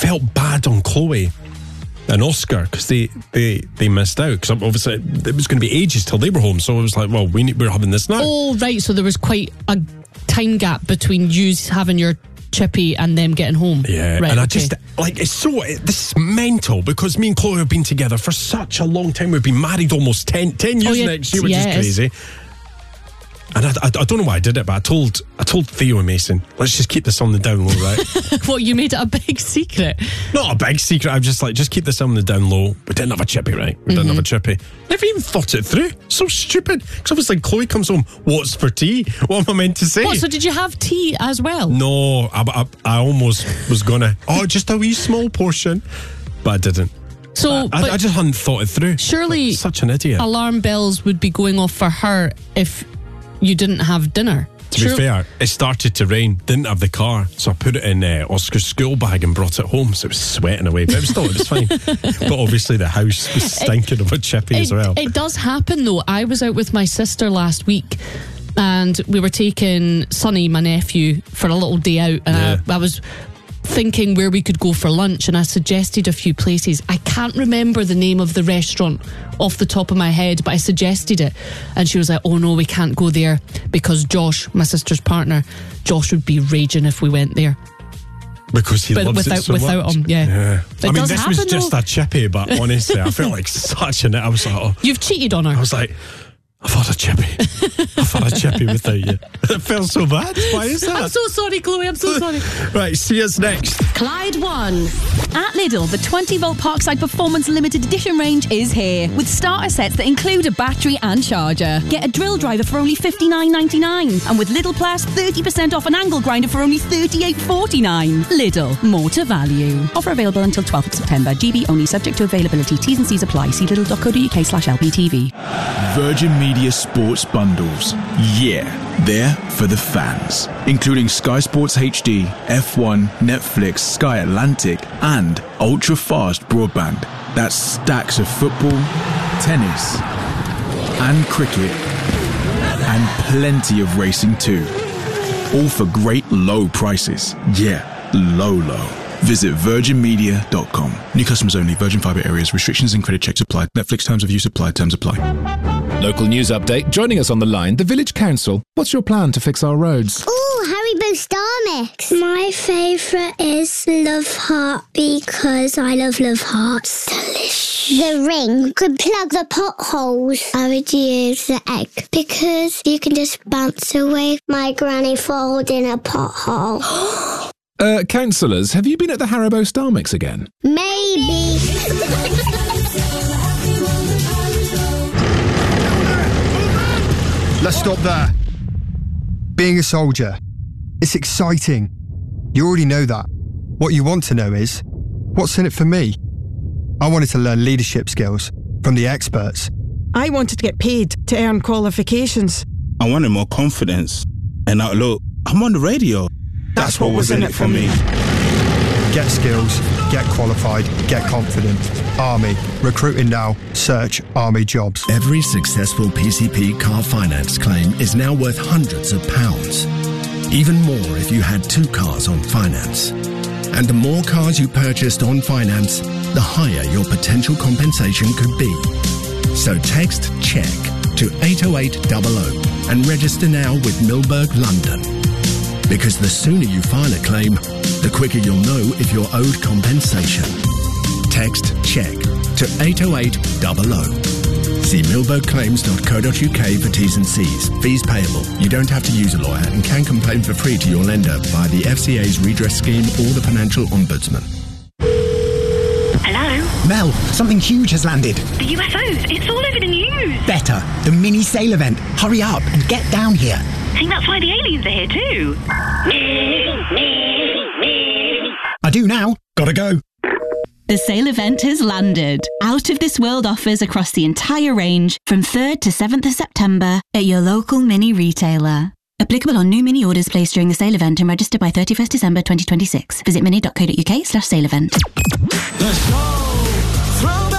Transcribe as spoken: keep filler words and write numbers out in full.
felt bad on Chloe and Oscar because they, they, they missed out. Because obviously it was going to be ages till they were home. So I was like, well, we need, we're having this now. Oh, right. So there was quite a time gap between you having your chippy and them getting home. Yeah, right, and I okay. just, like, it's so, it, this is mental because me and Chloe have been together for such a long time. We've been married almost ten, ten years oh, yeah, next year, which yeah, is crazy. And I, I, I don't know why I did it, but I told I told Theo and Mason, let's just keep this on the down low, right? What, you made it a big secret? Not a big secret. I'm just like, just keep this on the down low. We didn't have a chippy, right? We mm-hmm. didn't have a chippy. Never even thought it through. So stupid. Because obviously Chloe comes home, what's for tea? What am I meant to say? What, so did you have tea as well? No, I, I, I almost was going to, oh, just a wee small portion. But I didn't. So, I, I, I just hadn't thought it through. Surely, like, such an idiot. Alarm bells would be going off for her if you didn't have dinner. To sure. be fair, it started to rain, didn't have the car, so I put it in uh, Oscar's school bag and brought it home, so it was sweating away, but it was still, it was fine. But obviously the house was stinking it, of a chippy it, as well. It does happen though. I was out with my sister last week and we were taking Sonny, my nephew, for a little day out, and yeah. I, I was thinking where we could go for lunch, and I suggested a few places. I can't remember the name of the restaurant off the top of my head, but I suggested it, and she was like, oh no, we can't go there because Josh, my sister's partner, Josh would be raging if we went there. Because he but loves without, it so without much. him, yeah. yeah. I mean, this happen, was just though. a chippy, but honestly, I felt like such an... I was like, oh. You've cheated on her. I was like, I've had a chippy. I've had a chippy without you. It felt so bad. Why is that? I'm so sorry, Chloe. I'm so sorry. Right, see us next. Clyde One. At Lidl, the twenty volt Parkside Performance Limited Edition range is here, with starter sets that include a battery and charger. Get a drill driver for only fifty-nine ninety-nine, and with Lidl Plus, thirty percent off an angle grinder for only thirty-eight forty-nine. Lidl, more to value. Offer available until twelfth of September. G B only, subject to availability. T's and C's apply. See lidl dot co dot uk slash L P T V. Virgin Media Sports Bundles. Yeah, they're for the fans. Including Sky Sports H D, F one, Netflix, Sky Atlantic, and ultra-fast broadband. That's stacks of football, tennis, and cricket, and plenty of racing too. All for great low prices. Yeah, low, low. Visit virgin media dot com. New customers only. Virgin Fibre areas. Restrictions and credit checks apply. Netflix terms of use apply. Terms apply. Local news update. Joining us on the line, the Village Council. What's your plan to fix our roads? Oh, Haribo Star Mix. My favourite is Love Heart because I love Love Hearts. Delicious. The ring could plug the potholes. I would use the egg because you can just bounce away. My granny falls in a pothole. Uh, councillors, have you been at the Haribo Star Mix again? Maybe. Let's stop there. Being a soldier, it's exciting. You already know that. What you want to know is, what's in it for me? I wanted to learn leadership skills from the experts. I wanted to get paid to earn qualifications. I wanted more confidence. And now look, I'm on the radio. That's what was in it for me. Get skills, get qualified, get confident. Army. Recruiting now. Search Army Jobs. Every successful P C P car finance claim is now worth hundreds of pounds. Even more if you had two cars on finance. And the more cars you purchased on finance, the higher your potential compensation could be. So text CHECK to eight oh eight hundred and register now with Milberg London. Because the sooner you file a claim, the quicker you'll know if you're owed compensation. Text CHECK to eight oh eight hundred. See milberg claims dot co dot uk for T's and C's. Fees payable. You don't have to use a lawyer and can complain for free to your lender via the F C A's redress scheme or the Financial Ombudsman. Hello? Mel, something huge has landed. The U F Os. It's all over the news. Better. The mini sail event. Hurry up and get down here. I think that's why the aliens are here too. I do now. Gotta go. The sale event has landed. Out of this world offers across the entire range from third to seventh of September at your local mini retailer. Applicable on new mini orders placed during the sale event and registered by thirty-first December twenty twenty-six. Visit mini dot co dot uk slash sale event. The show. Throw